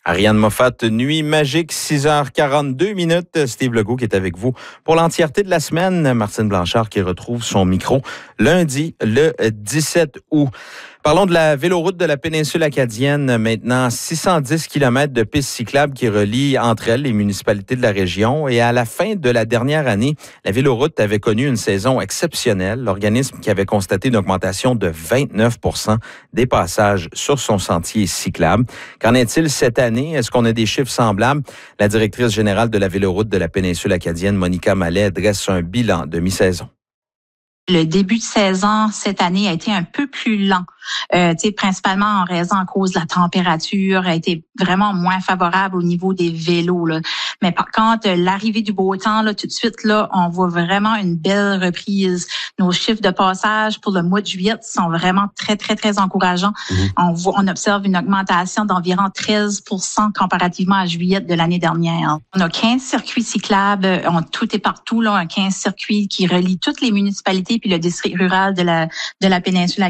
Ariane Moffat, Nuit magique, 6h42. Steve Legault qui est avec vous pour l'entièreté de la semaine. Martine Blanchard qui retrouve son micro lundi, le 17 août. Parlons de la véloroute de la péninsule acadienne. Maintenant, 610 km de pistes cyclables qui relient entre elles les municipalités de la région. Et à la fin de la dernière année, la véloroute avait connu une saison exceptionnelle. L'organisme qui avait constaté une augmentation de 29 % des passages sur son sentier cyclable. Qu'en est-il cette année? Est-ce qu'on a des chiffres semblables? La directrice générale de la véloroute de la péninsule acadienne, Monica Mallet, dresse un bilan de mi-saison. Le début de saison cette année a été un peu plus lent, principalement en raison à cause de la température, a été vraiment moins favorable au niveau des vélos. Là. Mais par contre, l'arrivée du beau temps, là, tout de suite, là, on voit vraiment une belle reprise. Nos chiffres de passage pour le mois de juillet sont vraiment très, très, très encourageants. On observe une augmentation d'environ 13 % comparativement à juillet de l'année dernière. On a 15 circuits cyclables, tout est partout, là, 15 circuits qui relient toutes les municipalités puis le district rural de la péninsule